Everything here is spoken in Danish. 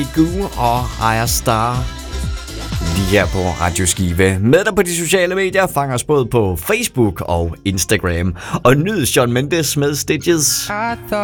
Goo og Higher Star. Lige her på Radio Skive. Med dig på de sociale medier. Fang os både på Facebook og Instagram. Og nyd Shawn Mendes med Stitches.